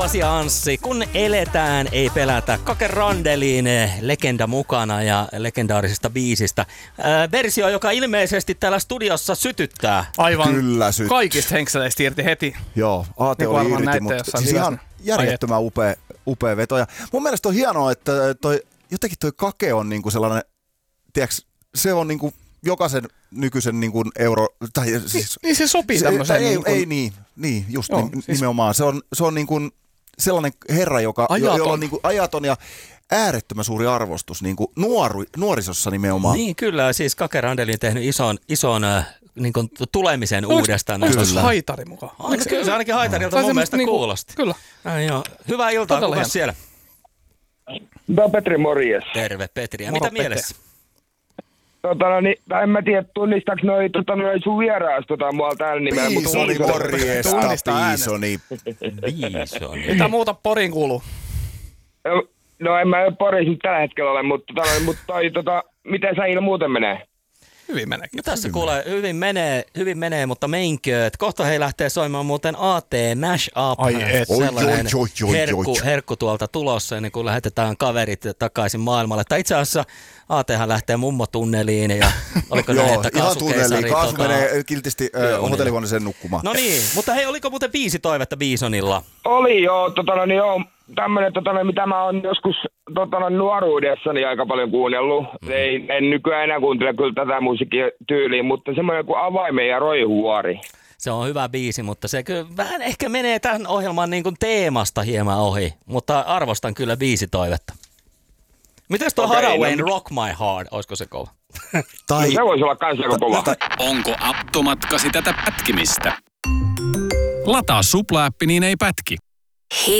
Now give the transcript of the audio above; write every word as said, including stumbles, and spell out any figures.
Pasi ja Anssi, kun eletään, ei pelätä. Kake Randelin legenda mukana ja legendaarisesta biisistä. Äh, versio, joka ilmeisesti täällä studiossa sytyttää. Aivan. Kyllä syt. Kaikista henkseleistä irti heti. Joo, Aate niin oli irti, mutta siis ihan järjettömän upea, upea veto. Ja mun mielestä on hienoa, että toi, jotenkin toi Kake on niinku sellainen, tiiäks, se on niinku jokaisen nykyisen niinku euro... Tai siis, niin, niin se sopii se, tämmöiseen. Ei, niin kuin... ei niin, niin just Joo, niin, siis... nimenomaan. Se on, se on niinku sellainen herra, joka, jolla on niinku ajaton ja äärettömän suuri arvostus niinku nuoru, nuorisossa nimenomaan. Niin kyllä, siis Kake Randelin tehnyt ison, ison niin kuin tulemisen Oliko, uudestaan. Onko tuossa haitari mukaan? Aika, kyllä se ainakin haitarilta no. mun mielestä niin kuulosti. Kyllä. Näin joo. Hyvää iltaa, Todella kukas siellä? Tämä on Petri, morjes. Terve Petri. Ja Moro, mitä mielessä? Tota, no, niin, en mä tiedä, tunnistaaks noi, tota, noi sun vieraas tota, mua täällä nimellä. Piisoni, morjesta, Piisoni. Piisoni. Mitä muuta Poriin kuuluu? No, no en mä Porissa nyt tällä hetkellä ole, mutta, tota, mutta toi, tota, miten Säilö muuten menee? Hyvin meneekin. No tässä kuulee, hyvin menee, hyvin menee, mutta meinkö, että kohta he lähtee soimaan muuten A T Mash Up. Ai et. Sellainen oi, oi, oi, herkku, oi. herkku tuolta tulossa, ennen kuin lähetetään kaverit takaisin maailmalle. Tai itse asiassa A T:hän lähtee mummotunneliin ja oliko näin, että ihan tunneliin. kaasukeisari... Kaasu tota, menee kiltisti äh, hotellihuoneeseen nukkumaan. No niin, mutta hei, oliko muuten biisi toivetta Bisonilla? Oli joo, tota, no, niin, joo tämmönen, tota, no, mitä mä oon joskus tota, no, nuoruudessani aika paljon kuunnellut. Mm. Ei, en nykyään enää kuuntele kyllä tätä musiikkityyliä, mutta semmoinen kuin Avaimen ja Roihuori. Se on hyvä biisi, mutta se kyllä vähän ehkä menee tämän ohjelman niin kuin teemasta hieman ohi, mutta arvostan kyllä biisitoivetta. Mites tuo okay, Haraway no, Rock My Heart, olisiko se kova? Tai... No, se voisi olla kans aika kova. Ta- Onko aptomatkasi tätä pätkimistä? Lataa Supla-appi, niin ei pätki.